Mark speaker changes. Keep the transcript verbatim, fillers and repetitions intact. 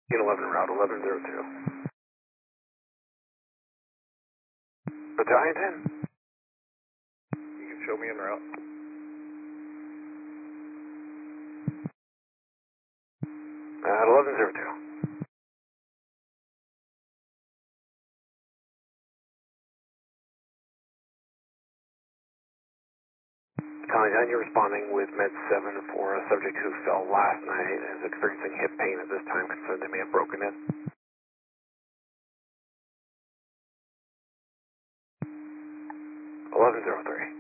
Speaker 1: eleven, route eleven zero two. Battalion ten.
Speaker 2: You can show me en route.
Speaker 1: At eleven zero two. Battalion ten, you're responding with Med seven for a subject who fell last night and is experiencing hip pain at this time, concerned they may have broken it. eleven zero three.